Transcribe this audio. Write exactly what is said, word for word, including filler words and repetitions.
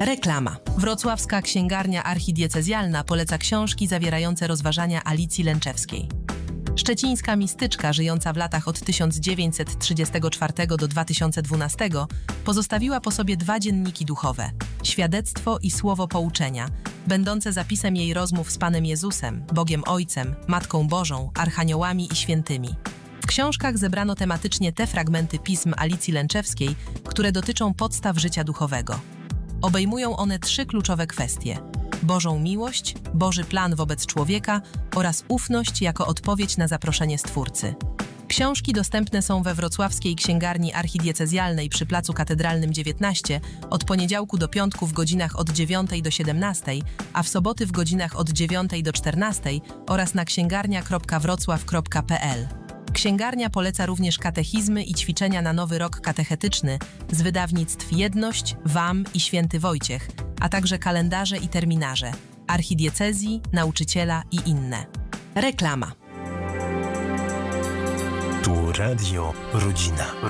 Reklama. Wrocławska Księgarnia Archidiecezjalna poleca książki zawierające rozważania Alicji Lęczewskiej. Szczecińska mistyczka, żyjąca w latach od tysiąc dziewięćset trzydziestego czwartego do dwa tysiące dwunastego, pozostawiła po sobie dwa dzienniki duchowe – Świadectwo i Słowo Pouczenia, będące zapisem jej rozmów z Panem Jezusem, Bogiem Ojcem, Matką Bożą, archaniołami i świętymi. W książkach zebrano tematycznie te fragmenty pism Alicji Lęczewskiej, które dotyczą podstaw życia duchowego. Obejmują one trzy kluczowe kwestie – Bożą miłość, Boży plan wobec człowieka oraz ufność jako odpowiedź na zaproszenie Stwórcy. Książki dostępne są we Wrocławskiej Księgarni Archidiecezjalnej przy Placu Katedralnym dziewiętnaście od poniedziałku do piątku w godzinach od dziewiątej do siedemnastej, a w soboty w godzinach od dziewiątej do czternastej oraz na księgarnia kropka wrocław kropka p l. Księgarnia poleca również katechizmy i ćwiczenia na nowy rok katechetyczny z wydawnictw Jedność, W A M i Święty Wojciech, a także kalendarze i terminarze, archidiecezji, nauczyciela i inne. Reklama. Tu Radio Rodzina.